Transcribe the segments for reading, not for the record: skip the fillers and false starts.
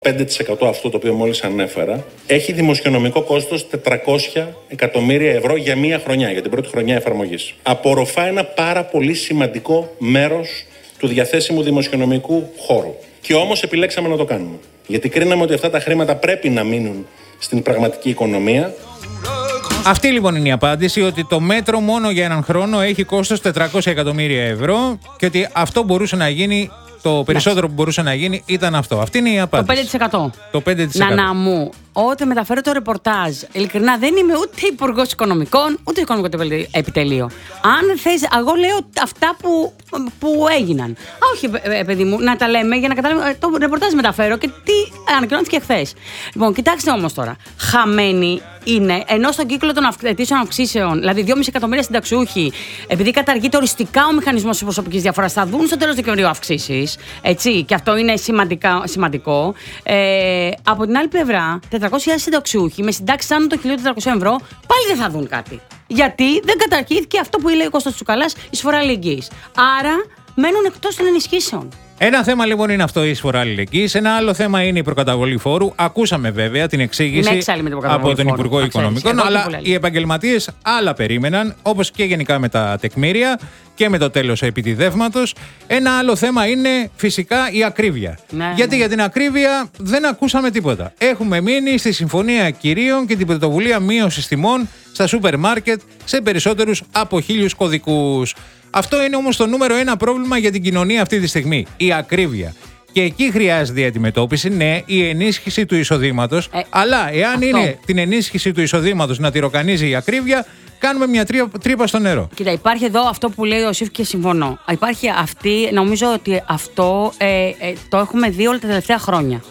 5% αυτό το οποίο μόλις ανέφερα έχει δημοσιονομικό κόστος 400 εκατομμύρια ευρώ για μία χρονιά, για την πρώτη χρονιά εφαρμογής. Απορροφά ένα πάρα πολύ σημαντικό μέρος του διαθέσιμου δημοσιονομικού χώρου. Και όμως επιλέξαμε να το κάνουμε. Γιατί κρίναμε ότι αυτά τα χρήματα πρέπει να μείνουν στην πραγματική οικονομία. Αυτή λοιπόν είναι η απάντηση, ότι το μέτρο μόνο για έναν χρόνο έχει κόστος 400 εκατομμύρια ευρώ και ότι αυτό μπορούσε να γίνει, το περισσότερο που μπορούσε να γίνει ήταν αυτό. Αυτή είναι η απάντηση. Το 5%. Νανά μου, όταν μεταφέρω το ρεπορτάζ, ειλικρινά δεν είμαι ούτε υπουργός οικονομικών, ούτε οικονομικό επιτελείο. Αν θες, εγώ λέω αυτά που έγιναν. Όχι, παιδί μου, να τα λέμε για να καταλάβουμε. Το ρεπορτάζ μεταφέρω και τι ανακοινώθηκε χθες. Λοιπόν, κοιτάξτε όμως τώρα. Χαμένοι είναι, ενώ στον κύκλο των αιτήσεων αυξήσεων, δηλαδή 2,5 εκατομμύρια συνταξιούχοι, επειδή καταργείται οριστικά ο μηχανισμός της προσωπικής διαφοράς, θα δουν στο τέλος Δεκεμβρίου αυξήσεις. Έτσι, και αυτό είναι σημαντικό. Από την άλλη πλευρά, 400.000 συνταξιούχοι με συντάξεις άνω των 1.400 ευρώ πάλι δεν θα δουν κάτι. Γιατί δεν καταρχήθηκε αυτό που λέει ο Κώστας Τσουκαλάς, εισφορά αλληλεγγύης. Άρα μένουν εκτός των ενισχύσεων. Ένα θέμα λοιπόν είναι αυτό, η εισφορά αλληλεγγύης. Ένα άλλο θέμα είναι η προκαταβολή φόρου. Ακούσαμε βέβαια την εξήγηση από τον Υπουργό Οικονομικών, αλλά οι επαγγελματίες άλλα περίμεναν, όπως και γενικά με τα τεκμήρια και με το τέλος επιτιδεύματος. Ένα άλλο θέμα είναι φυσικά η ακρίβεια. Γιατί για την ακρίβεια δεν ακούσαμε τίποτα. Έχουμε μείνει στη Συμφωνία Κυρίων και την πρωτοβουλία μείωσης τιμών στα σούπερ μάρκετ σε περισσότερους από 1.000 κωδικούς. Αυτό είναι όμως το νούμερο ένα πρόβλημα για την κοινωνία αυτή τη στιγμή, η ακρίβεια. Και εκεί χρειάζεται η αντιμετώπιση, ναι, η ενίσχυση του εισοδήματος. Αλλά εάν είναι την ενίσχυση του εισοδήματος να τη ροκανίζει η ακρίβεια, κάνουμε μια τρύπα στο νερό. Κοίτα, υπάρχει εδώ αυτό που λέει ο Σίφ και συμφωνώ. Υπάρχει αυτή, νομίζω ότι αυτό το έχουμε δει όλα τα τελευταία χρόνια.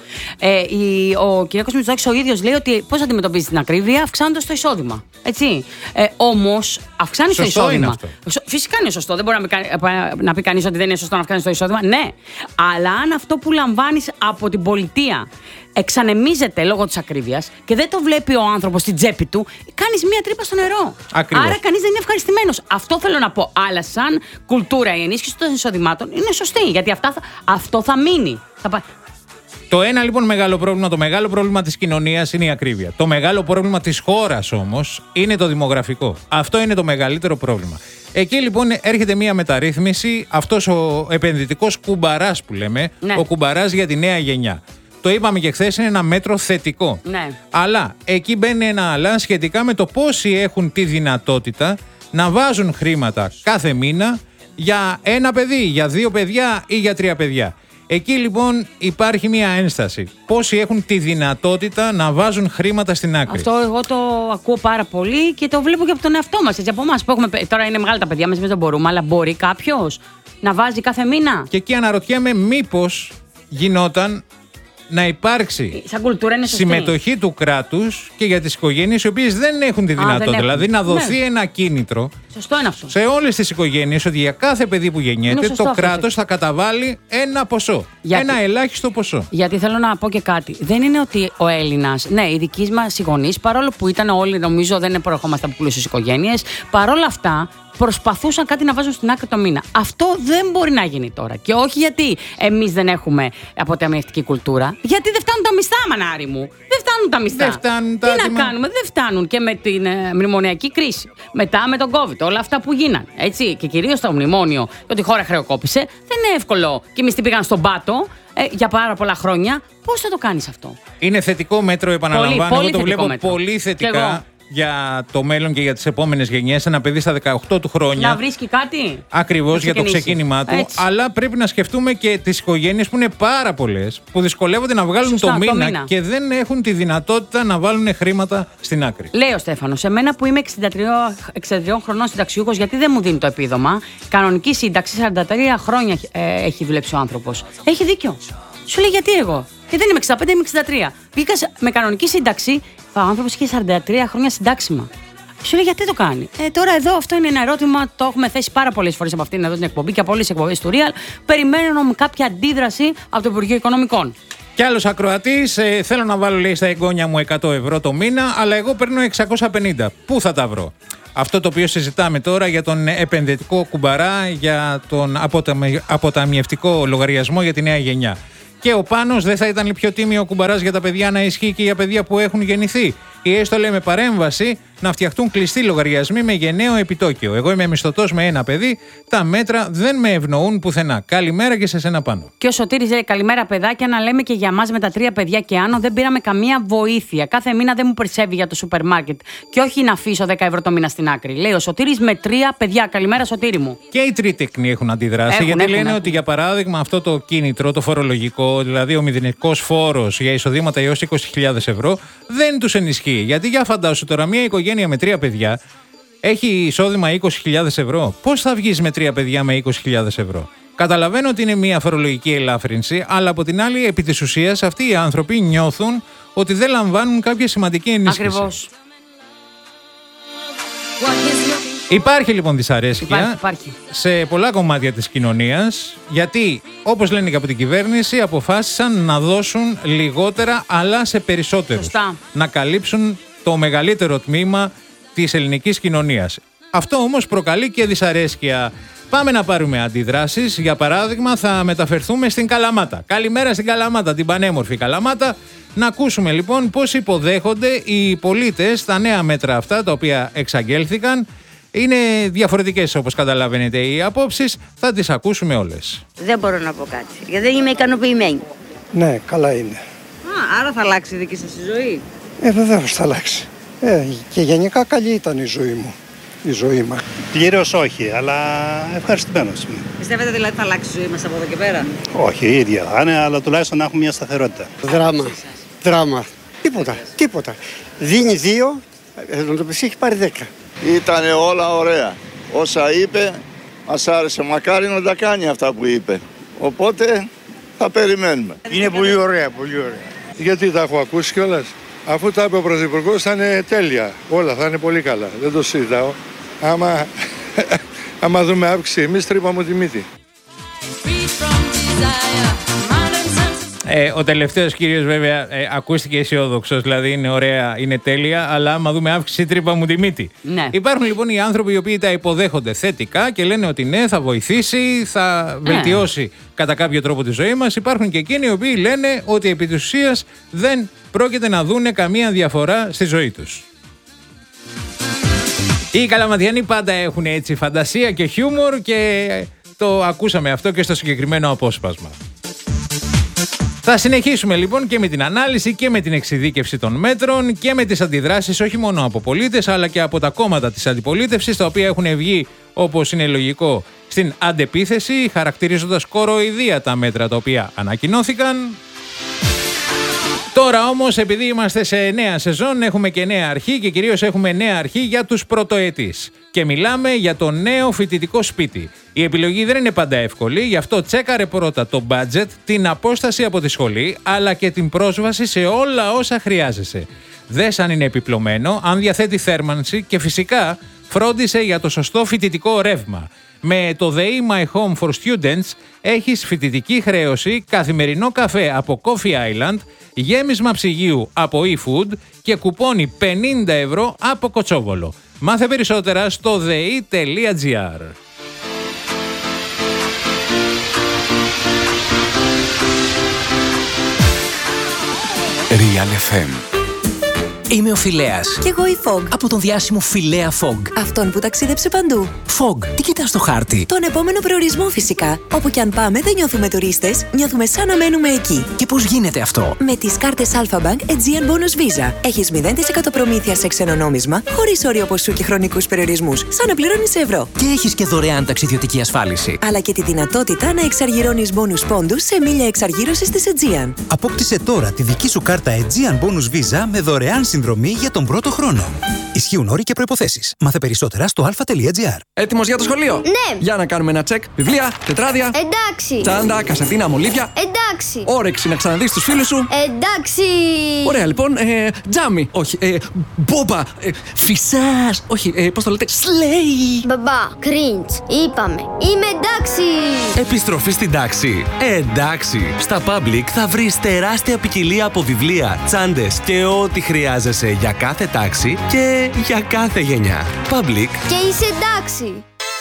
Ο κ. Μητσοτάκης ο ίδιος λέει ότι πώς αντιμετωπίζει την ακρίβεια, αυξάνοντας το εισόδημα. Έτσι. Όμως, αυξάνει το εισόδημα. Είναι αυτό. Φυσικά είναι σωστό. Δεν μπορεί να πει κανείς ότι δεν είναι σωστό να αυξάνει το εισόδημα. Ναι. Αλλά αν αυτό που λαμβάνεις από την πολιτεία εξανεμίζεται λόγω της ακρίβειας και δεν το βλέπει ο άνθρωπος στην τσέπη του, κάνεις μία τρύπα στο νερό. Ακριβώς. Άρα κανείς δεν είναι ευχαριστημένος. Αυτό θέλω να πω. Αλλά σαν κουλτούρα η ενίσχυση των εισοδημάτων είναι σωστή, γιατί αυτό θα μείνει. Το ένα λοιπόν μεγάλο πρόβλημα, το μεγάλο πρόβλημα της κοινωνίας είναι η ακρίβεια. Το μεγάλο πρόβλημα της χώρας όμως είναι το δημογραφικό. Αυτό είναι το μεγαλύτερο πρόβλημα. Εκεί λοιπόν έρχεται μια μεταρρύθμιση, αυτός ο επενδυτικός κουμπαράς που λέμε, ο κουμπαράς για τη νέα γενιά. Το είπαμε και χθες, είναι ένα μέτρο θετικό. Ναι. Αλλά εκεί μπαίνει ένα αλλά σχετικά με το πόσοι έχουν τη δυνατότητα να βάζουν χρήματα κάθε μήνα για ένα παιδί, για 2 παιδιά ή για 3 παιδιά. Εκεί λοιπόν υπάρχει μια ένσταση. Πόσοι έχουν τη δυνατότητα να βάζουν χρήματα στην άκρη. Αυτό εγώ το ακούω πάρα πολύ και το βλέπω και από τον εαυτό μας. Έτσι, από εμάς που έχουμε. Τώρα είναι μεγάλα τα παιδιά μας, εμείς δεν μπορούμε, αλλά μπορεί κάποιος να βάζει κάθε μήνα. Και εκεί αναρωτιέμαι μήπως γινόταν να υπάρξει συμμετοχή του κράτους και για τις οικογένειες οι οποίες δεν έχουν τη δυνατότητα. Δηλαδή να δοθεί ένα κίνητρο σε όλες τις οικογένειες ότι για κάθε παιδί που γεννιέται το κράτος θα καταβάλει ένα ποσό. Ένα ελάχιστο ποσό. Γιατί θέλω να πω και κάτι. Δεν είναι ότι ο Έλληνας, οι δικοί μας οι γονείς, παρόλο που ήταν όλοι, νομίζω δεν προερχόμαστε από πλούσιες οικογένειες, παρόλα αυτά προσπαθούσαν κάτι να βάζουν στην άκρη το μήνα. Αυτό δεν μπορεί να γίνει τώρα. Και όχι γιατί εμείς δεν έχουμε αποταμιευτική κουλτούρα. Γιατί δεν φτάνουν τα μισθά, μανάρι μου. Δεν φτάνουν τα μισθά. Τι να κάνουμε, δεν φτάνουν. Και με την μνημονιακή κρίση. Μετά με τον COVID, όλα αυτά που γίνανε. Έτσι. Και κυρίως το μνημόνιο, ότι η χώρα χρεοκόπησε. Δεν είναι εύκολο. Και οι μισθοί πήγαν στον πάτο για πάρα πολλά χρόνια. Πώς θα το κάνεις αυτό? Είναι θετικό μέτρο, επαναλαμβάνω. Εγώ το βλέπω πολύ θετικά. Για το μέλλον και για τις επόμενες γενιές, ένα παιδί στα 18 του χρόνια. Να βρίσκει κάτι. Ακριβώς για το ξεκίνημά του. Έτσι. Αλλά πρέπει να σκεφτούμε και τις οικογένειες που είναι πάρα πολλές, που δυσκολεύονται να βγάλουν το μήνα και δεν έχουν τη δυνατότητα να βάλουν χρήματα στην άκρη. Λέει ο Στέφανος, εμένα που είμαι 63 χρονών συνταξιούχος, γιατί δεν μου δίνει το επίδομα? Κανονική σύνταξη, 43 χρόνια έχει δουλέψει ο άνθρωπος. Έχει δίκιο. Σου λέει γιατί εγώ? Και δεν είμαι 65, είμαι 63. Βγήκα με κανονική σύνταξη, ο άνθρωπος είχε 43 χρόνια συντάξιμα. Σου λέει γιατί το κάνει? Τώρα εδώ αυτό είναι ένα ερώτημα, το έχουμε θέσει πάρα πολλές φορές από αυτήν εδώ την εκπομπή και από όλες τις εκπομπές του Real. Περιμένω κάποια αντίδραση από το Υπουργείο Οικονομικών. Κι άλλος ακροατής, θέλω να βάλω λέει στα εγγόνια μου 100 ευρώ το μήνα, αλλά εγώ παίρνω 650. Πού θα τα βρω? Αυτό το οποίο συζητάμε τώρα για τον επενδυτικό κουμπαρά, για τον αποταμιευτικό λογαριασμό για τη νέα γενιά. Και ο Πάνος δεν θα ήταν πιο τίμιο ο κουμπαράς για τα παιδιά να ισχύει και για παιδιά που έχουν γεννηθεί? Ή έστω λέμε παρέμβαση να φτιαχτούν κλειστοί λογαριασμοί με γενναίο επιτόκιο. Εγώ είμαι μισθωτός με ένα παιδί, τα μέτρα δεν με ευνοούν πουθενά. Καλημέρα και σε σένα, Πάνο. Και ο Σωτήρης λέει: καλημέρα, παιδάκια, να λέμε και για μας με τα 3 παιδιά και άνω δεν πήραμε καμία βοήθεια. Κάθε μήνα δεν μου περισσεύει για το σούπερ μάρκετ. Και όχι να αφήσω 10 ευρώ το μήνα στην άκρη. Λέει ο Σωτήρης με 3 παιδιά. Καλημέρα, Σωτήρη μου. Και οι τρίτεκνοι έχουν αντιδράσει, γιατί λένε ότι για παράδειγμα αυτό το κίνητρο, το φορολογικό, δηλαδή ο μηδενικός φόρος για εισοδήματα έως 20.000 ευρώ, δεν τους ενισχύει. Γιατί για φαντάσου τώρα, μια οικογένεια με 3 παιδιά έχει εισόδημα 20.000 ευρώ. Πώς θα βγεις με 3 παιδιά με 20.000 ευρώ? Καταλαβαίνω ότι είναι μια φορολογική ελάφρυνση, αλλά από την άλλη, επί της ουσίας, αυτοί οι άνθρωποι νιώθουν ότι δεν λαμβάνουν κάποια σημαντική ενίσχυση. Ακριβώς. Υπάρχει λοιπόν δυσαρέσκεια υπάρχει. σε πολλά κομμάτια της κοινωνίας, γιατί όπως λένε και από την κυβέρνηση αποφάσισαν να δώσουν λιγότερα αλλά σε περισσότερους. Σωστά. Να καλύψουν το μεγαλύτερο τμήμα της ελληνικής κοινωνίας. Αυτό όμως προκαλεί και δυσαρέσκεια. Πάμε να πάρουμε αντιδράσεις. Για παράδειγμα, θα μεταφερθούμε στην Καλαμάτα. Καλημέρα στην Καλαμάτα, την πανέμορφη Καλαμάτα. Να ακούσουμε λοιπόν πώς υποδέχονται οι πολίτες τα νέα μέτρα αυτά, τα οποία εξαγγέλθηκαν. Είναι διαφορετικές, όπως καταλαβαίνετε, οι απόψεις. Θα τις ακούσουμε όλες. Δεν μπορώ να πω κάτι, γιατί δεν είμαι ικανοποιημένη. Ναι, καλά είναι. Άρα θα αλλάξει η δική σας η ζωή? Βεβαίως θα αλλάξει. Και γενικά καλή ήταν η ζωή μου. Η ζωή μας. Πλήρως όχι, αλλά ευχαριστημένος είμαι. Πιστεύετε δηλαδή θα αλλάξει η ζωή μας από εδώ και πέρα? Όχι, η ίδια θα είναι, αλλά τουλάχιστον να έχουμε μια σταθερότητα. Δράμα. Τίποτα. Δίνει 2, να το πεις έχει πάρει 10. Ήτανε όλα ωραία. Όσα είπε, μας άρεσε. Μακάρι να τα κάνει αυτά που είπε. Οπότε θα περιμένουμε. Είναι πολύ ωραία. Γιατί τα έχω ακούσει κιόλας. Αφού τα είπε ο Πρωθυπουργός θα είναι τέλεια. Όλα θα είναι πολύ καλά. Δεν το συζητάω. Άμα δούμε αύξηση εμείς τρύπαμε τη μύτη. Ο τελευταίος κύριος βέβαια ακούστηκε αισιόδοξος, δηλαδή είναι ωραία, είναι τέλεια, αλλά άμα δούμε αύξηση τρύπα μου τη μύτη. Ναι. Υπάρχουν λοιπόν οι άνθρωποι οι οποίοι τα υποδέχονται θετικά και λένε ότι ναι, θα βοηθήσει, θα βελτιώσει κατά κάποιο τρόπο τη ζωή μας. Υπάρχουν και εκείνοι οι οποίοι λένε ότι επί της ουσίας δεν πρόκειται να δούνε καμία διαφορά στη ζωή τους. Οι Καλαματιανοί πάντα έχουν έτσι φαντασία και χιούμορ και το ακούσαμε αυτό και στο συγκεκριμένο απόσπασμα. Θα συνεχίσουμε λοιπόν και με την ανάλυση και με την εξειδίκευση των μέτρων και με τις αντιδράσεις όχι μόνο από πολίτες αλλά και από τα κόμματα της αντιπολίτευσης, τα οποία έχουν βγει, όπως είναι λογικό, στην αντεπίθεση, χαρακτηρίζοντας κοροϊδία τα μέτρα τα οποία ανακοινώθηκαν. Τώρα όμως, επειδή είμαστε σε νέα σεζόν, έχουμε και νέα αρχή και κυρίως έχουμε νέα αρχή για τους πρωτοετής. Και μιλάμε για το νέο φοιτητικό σπίτι. Η επιλογή δεν είναι πάντα εύκολη, γι' αυτό τσέκαρε πρώτα το budget, την απόσταση από τη σχολή, αλλά και την πρόσβαση σε όλα όσα χρειάζεσαι. Δες αν είναι επιπλωμένο, αν διαθέτει θέρμανση και φυσικά φρόντισε για το σωστό φοιτητικό ρεύμα. Με το The My Home for Students έχεις φοιτητική χρέωση, καθημερινό καφέ από Coffee Island, γέμισμα ψυγείου από eFood και κουπόνι 50 ευρώ από Κοτσόβολο. Μάθε περισσότερα στο dei.gr. Real FM. Είμαι ο Φιλέας. Κι εγώ η Fog. Από τον διάσημο Φιλέα Fog. Αυτόν που ταξίδεψε παντού. Fog, τι κοιτάς στο χάρτη? Τον επόμενο προορισμό φυσικά. Όπου κι αν πάμε δεν νιώθουμε τουρίστες, νιώθουμε σαν να μένουμε εκεί. Και πώς γίνεται αυτό? Με τις κάρτες Alpha Bank Aegean Bonus Visa. Έχεις 0% προμήθεια σε ξένο νόμισμα, χωρίς όριο ποσού και χρονικούς περιορισμούς, σαν να πληρώνεις ευρώ. Και έχεις και δωρεάν ταξιδιωτική ασφάλιση. Αλλά και τη δυνατότητα να εξαργυρώνεις bonus πόντους σε μίλια εξαργύρωσης της Aegean. Απόκτησε τώρα τη δική σου κάρτα Aegean Bonus Visa με δωρεάν συνδρομή για τον πρώτο χρόνο. Ισχύουν όροι και προϋποθέσεις. Μάθε περισσότερα στο alpha.gr. Έτοιμος για το σχολείο? Ναι! Για να κάνουμε ένα τσεκ. Βιβλία, τετράδια. Εντάξει! Τσάντα, κασετίνα, μολύβια. Εντάξει! Όρεξη να ξαναδείς τους φίλους σου. Εντάξει! Ωραία, λοιπόν. Τζάμι. Όχι. Μπόμπα. Φυσάς. Όχι. Πώς το λέτε? Σλέι. Μπαμπά, cringe. Είπαμε. Είμαι εντάξει! Επιστροφή στην τάξη. Εντάξει! Στα Public θα βρεις τεράστια ποικιλία από βιβλία, τσάντες και ό,τι χρειάζεσαι για κάθε τάξη και για κάθε γενιά. Public. Και είσαι εντάξει!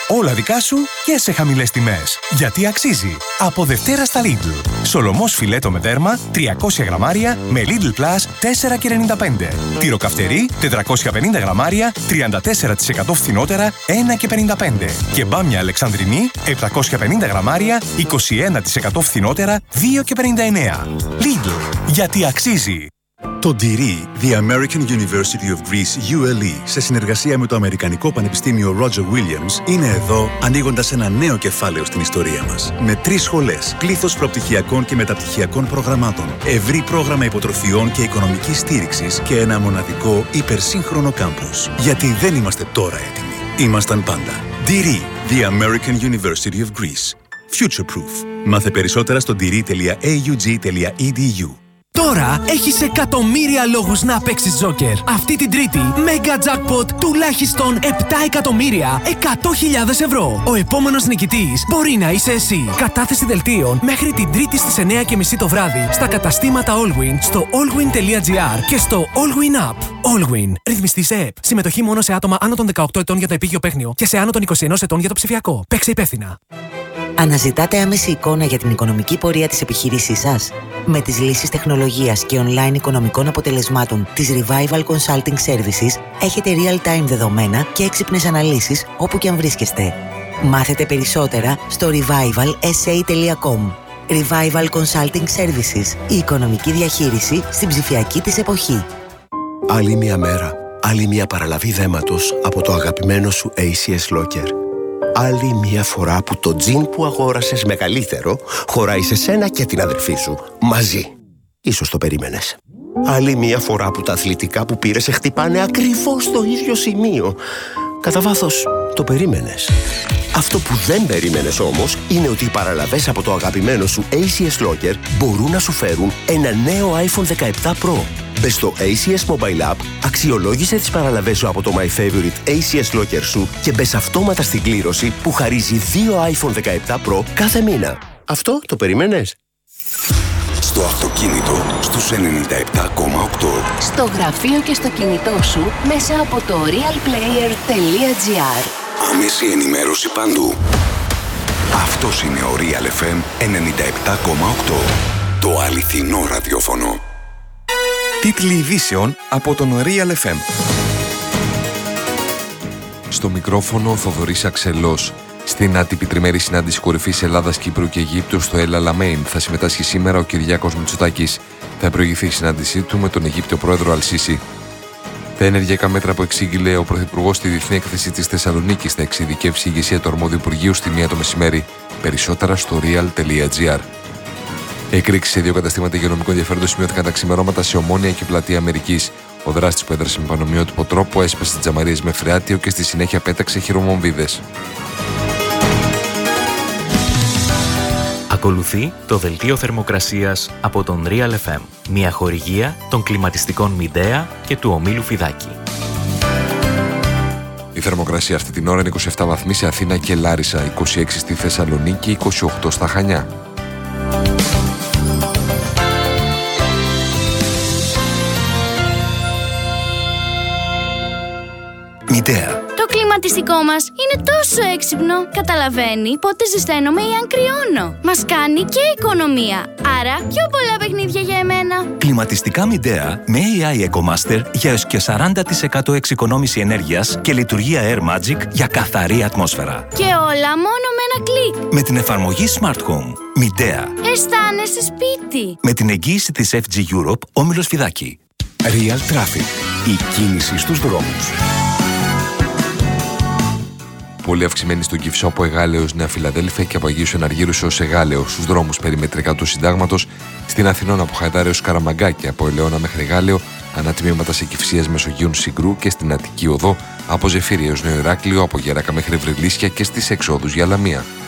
Όλα δικά σου και σε χαμηλές τιμές. Γιατί αξίζει. Από Δευτέρα στα Lidl. Σολομός φιλέτο με δέρμα 300 γραμμάρια με Lidl Plus 4,95. Τυροκαυτερί 450 γραμμάρια 34% φθηνότερα 1,55. Και μπάμια Αλεξανδρινή 750 γραμμάρια 21% φθηνότερα 2,59. Lidl. Γιατί αξίζει. Το DIRI, The American University of Greece, ULE, σε συνεργασία με το Αμερικανικό Πανεπιστήμιο Roger Williams, είναι εδώ ανοίγοντας ένα νέο κεφάλαιο στην ιστορία μας. Με 3 σχολές, πλήθος προπτυχιακών και μεταπτυχιακών προγραμμάτων, ευρύ πρόγραμμα υποτροφιών και οικονομικής στήριξης και ένα μοναδικό υπερσύγχρονο κάμπους. Γιατί δεν είμαστε τώρα έτοιμοι. Ήμασταν πάντα. DIRI, The American University of Greece. Future-proof. Μάθε περισσότερα στο diri.aug.edu. Τώρα έχεις εκατομμύρια λόγους να παίξεις Τζόκερ. Αυτή την Τρίτη, Mega Jackpot τουλάχιστον 7 εκατομμύρια 100.000 ευρώ. Ο επόμενος νικητής μπορεί να είσαι εσύ. Κατάθεση δελτίων μέχρι την Τρίτη στις 9:30 το βράδυ στα καταστήματα Allwyn, στο allwyn.gr και στο Allwyn App. Allwyn. Ρυθμιστή σε ΕΠ. Συμμετοχή μόνο σε άτομα άνω των 18 ετών για το επίγειο παίχνιο και σε άνω των 21 ετών για το ψηφιακό. Παίξε υπεύθυνα. Αναζητάτε άμεση εικόνα για την οικονομική πορεία της επιχείρησής σας? Με τις λύσεις τεχνολογίας και online οικονομικών αποτελεσμάτων της Revival Consulting Services έχετε real-time δεδομένα και έξυπνες αναλύσεις όπου και αν βρίσκεστε. Μάθετε περισσότερα στο revivalsa.com. Revival Consulting Services. Η οικονομική διαχείριση στην ψηφιακή της εποχή. Άλλη μια μέρα, άλλη μια παραλαβή δέματος από το αγαπημένο σου ACS Locker. Άλλη μια φορά που το τζιν που αγόρασες μεγαλύτερο χωράει σε σένα και την αδερφή σου μαζί. Ίσως το περίμενες. Άλλη μια φορά που τα αθλητικά που πήρες σε χτυπάνε ακριβώς στο ίδιο σημείο. Κατά βάθος το περίμενες. Αυτό που δεν περίμενες όμως είναι ότι οι παραλαβές από το αγαπημένο σου ACS Locker μπορούν να σου φέρουν ένα νέο iPhone 17 Pro. Μπες στο ACS Mobile App, αξιολόγησε τις παραλαβές σου από το My Favorite ACS Locker σου και μπες αυτόματα στην κλήρωση που χαρίζει 2 iPhone 17 Pro κάθε μήνα. Αυτό το περίμενες? Στο αυτοκίνητο στους 97,8. Στο γραφείο και στο κινητό σου μέσα από το realplayer.gr. Άμεση ενημέρωση παντού. Αυτός είναι ο Real FM 97,8. Το αληθινό ραδιόφωνο. Τίτλοι ειδήσεων από τον Real FM. Στο μικρόφωνο ο Θοδωρής Αξελός. Στην άτυπη τριμερή συνάντηση κορυφής Ελλάδας, Κύπρου και Αιγύπτου στο El Alamein θα συμμετάσχει σήμερα ο Κυριάκος Μητσοτάκης. Θα προηγηθεί η συνάντησή του με τον Αιγύπτιο πρόεδρο Αλσίση. Τα ενεργειακά μέτρα που εξήγηλε ο Πρωθυπουργός στη Διεθνή Έκθεση της Θεσσαλονίκης θα εξειδικεύσει η ηγεσία του αρμόδιου Υπουργείου στη 1 το μεσημέρι. Περισσότερα στο real.gr. Εκρήξεις σε 2 καταστήματα υγειονομικού ενδιαφέροντος σημειώθηκαν τα ξημερώματα σε Ομόνια και Πλατεία Αμερικής. Ο δράστης που έδρασε με πανομοιότυπο τρόπο έσπασε τις τζαμαρίες με φρεάτιο και στη συνέχεια πέταξε χειρομομβίδες. Ακολουθεί το δελτίο θερμοκρασίας από τον Real FM. Μια χορηγία των κλιματιστικών Midea και του ομίλου Φιδάκη. Η θερμοκρασία αυτή την ώρα είναι 27 βαθμοί σε Αθήνα και Λάρισα, 26 στη Θεσσαλονίκη, 28 στα Χανιά. Midea. Το κλιματιστικό μας είναι τόσο έξυπνο. Καταλαβαίνει πότε ζεσταίνομαι ή αν κρυώνω. Μας κάνει και οικονομία. Άρα πιο πολλά παιχνίδια για εμένα. Κλιματιστικά Midea με AI EcoMaster για έως και 40% εξοικονόμηση ενέργειας και λειτουργία Air Magic για καθαρή ατμόσφαιρα. Και όλα μόνο με ένα κλικ. Με την εφαρμογή Smart Home. Midea. Αισθάνεσαι σπίτι. Με την εγγύηση της FG Europe, όμιλος Φιδάκη. Real Traffic. Η κίνηση στους δρόμους. Πολύ αυξημένη στον Κυφσό από Εγάλεως Νέα Φιλαδέλφια και από Αγίους Εναργύρους έως Εγάλεως στους δρόμους περιμετρικά του Συντάγματος, στην Αθηνών από Χαϊδάρ έως Καραμαγκάκι, από Ελαιώνα μέχρι Γάλεο, ανατμήματα σε Κυφσίας Μεσογείων Συγκρού και στην Αττική Οδό, από Ζεφύρι έως Νέο Ηράκλειο, από Γέρακα μέχρι Βρυλίσια και στις εξόδους για Λαμία.